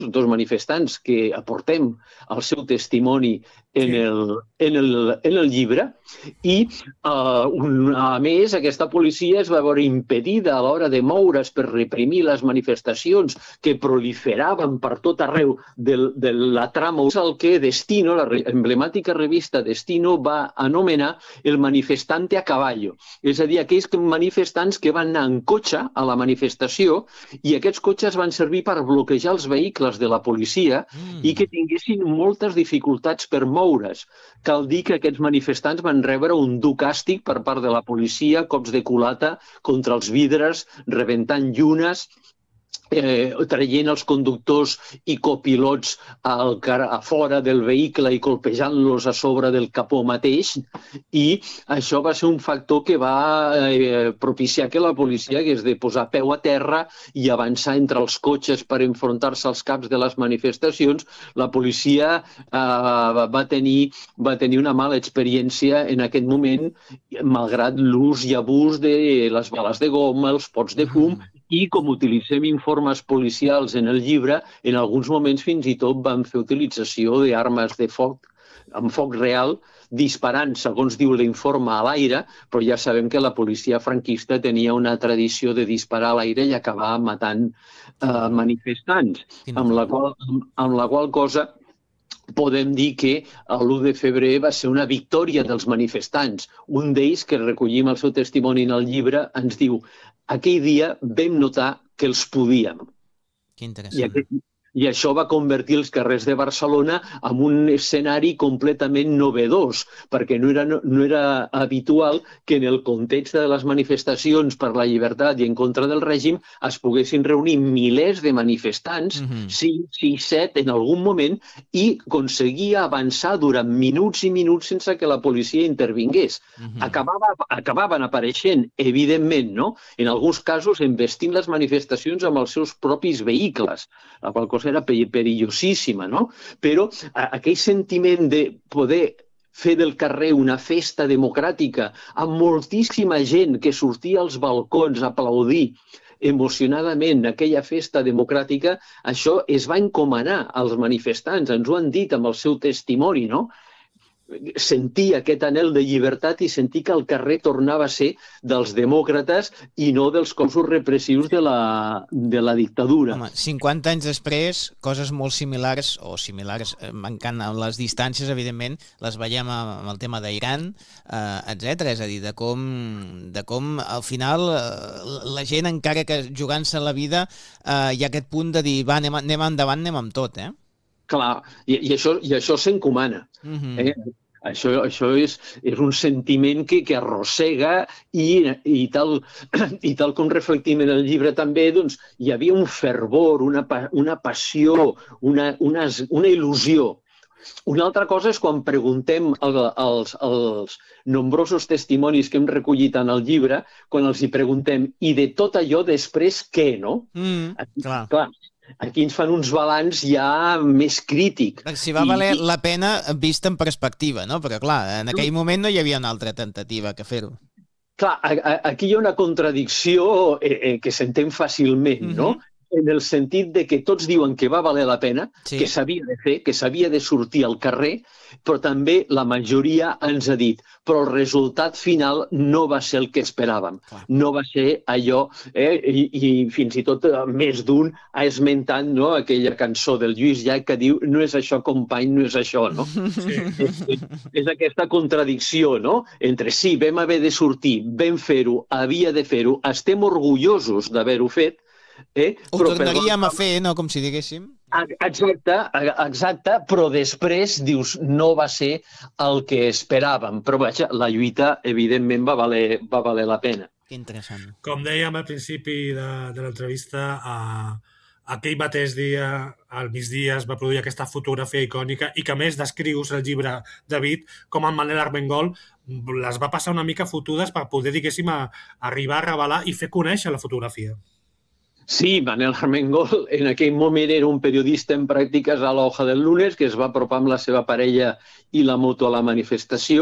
dos manifestants que aportem el seu testimoni en el llibre i, a més, aquesta policia es va veure impedida a l'hora de moure's per reprimir les manifestacions que proliferaven per tot arreu de la trama. És el que Destino, la emblemàtica revista Destino, va anomenar el manifestante a caballo. És a dir, aquells manifestants que van anar en cotxe a la manifestació i aquests cotxes van servir per bloquejar els vehicles de la policia i que tinguessin moltes dificultats per moure's. Cal dir que aquests manifestants van rebre un dur càstig per part de la policia, cops de culata contra els vidres, rebentant llunes, traient els conductors i copilots a fora del vehicle i colpejant-los a sobre del capó mateix, i això va ser un factor que va propiciar que la policia hagués de posar peu a terra i avançar entre els cotxes per enfrontar-se als caps de les manifestacions. La policia va tenir una mala experiència en aquest moment, malgrat l'ús i abús de les bales de goma, els pots de fum, i com utilitzem informes policials en el llibre, en alguns moments fins i tot van fer utilització d'armes de foc, amb foc real, disparant, segons diu l'informe, a l'aire, però ja sabem que la policia franquista tenia una tradició de disparar a l'aire i acabar matant manifestants, amb la qual cosa podem dir que l'1 de febrer va ser una victòria dels manifestants. Un d'ells, que recollim el seu testimoni en el llibre, ens diu: aquell dia vam notar que els podíem. Que interessant. I això va convertir els carrers de Barcelona en un escenari completament novedós, perquè no era habitual que en el context de les manifestacions per la llibertat i en contra del règim es poguessin reunir milers de manifestants, 5, 6, 7 en algun moment, i aconseguia avançar durant minuts i minuts sense que la policia intervingués. Acabaven apareixent, evidentment, no? En alguns casos embestint les manifestacions amb els seus propis vehicles, la qual cosa era perillosíssima, no? Però aquell sentiment de poder fer del carrer una festa democràtica amb moltíssima gent que sortia als balcons a aplaudir emocionadament aquella festa democràtica, això es va encomanar als manifestants, ens ho han dit amb el seu testimoni, no? Sentir aquest anhel de llibertat i sentir que el carrer tornava a ser dels demòcrates i no dels cossos repressius de la dictadura. Home, 50 anys després, coses molt similars, mancant les distàncies, evidentment, les veiem amb el tema d'Iran, etc. És a dir, de com al final la gent, encara que jugant-se la vida, hi ha aquest punt de dir, va, anem endavant, anem amb tot, eh? Clar, i això s'encomana. Això és un sentiment que arrossega i tal com reflectim en el llibre també, doncs, hi havia un fervor, una passió, una il·lusió. Una altra cosa és quan preguntem als nombrosos testimonis que hem recollit en el llibre, quan els hi preguntem, i de tot allò després què, no? Clar. Aquí ens fan uns balanç ja més crític. Si va valer la pena vist en perspectiva, no? Però clar, en aquell moment no hi havia una altra tentativa que fer-ho. Clar, aquí hi ha una contradicció que s'entén fàcilment, no? En el sentit de que tots diuen que va valer la pena, que s'havia de fer, que s'havia de sortir al carrer, però també la majoria ens ha dit però el resultat final no va ser el que esperàvem. No va ser allò, i fins i tot més d'un ha esmentat, no, aquella cançó del Lluís Llach que diu no és això, company, no és això, no? És aquesta contradicció, no? Entre sí, vam haver de sortir, vam fer-ho, havia de fer-ho, estem orgullosos d'haver-ho fet, ho tornaríem a fer, no? Com si diguéssim. Exacte, però després dius no va ser el que esperàvem, però vaja, la lluita evidentment va valer la pena. Que interessant. Com dèiem al principi de l'entrevista, aquell mateix dia, al migdia, es va produir aquesta fotografia icònica i que a més descrius el llibre, David, com en Manel Armengol les va passar una mica fotudes per poder, diguéssim, arribar a revelar i fer conèixer la fotografia. Sí, Manel Armengol en aquell moment era un periodista en pràctiques a la Hoja del Lunes que es va apropar amb la seva parella i la moto a la manifestació